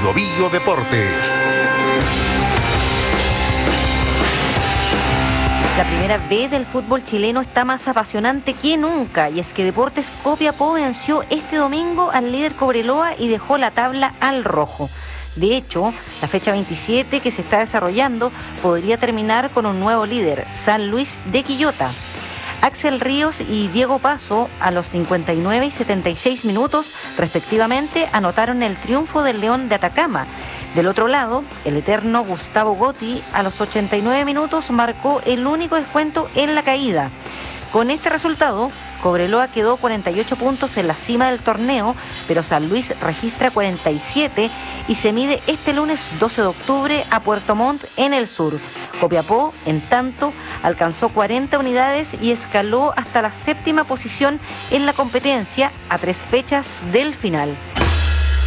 Bio Deportes. La primera B del fútbol chileno está más apasionante que nunca, y es que Deportes Copiapó venció este domingo al líder Cobreloa y dejó la tabla al rojo. De hecho, la fecha 27 que se está desarrollando podría terminar con un nuevo líder, San Luis de Quillota. Axel Ríos y Diego Paso, a los 59 y 76 minutos, respectivamente, anotaron el triunfo del León de Atacama. Del otro lado, el eterno Gustavo Gotti, a los 89 minutos, marcó el único descuento en la caída. Con este resultado, Cobreloa quedó 48 puntos en la cima del torneo, pero San Luis registra 47 y se mide este lunes 12 de octubre a Puerto Montt en el sur. Copiapó, en tanto, alcanzó 40 unidades y escaló hasta la 7ª posición en la competencia a 3 fechas del final.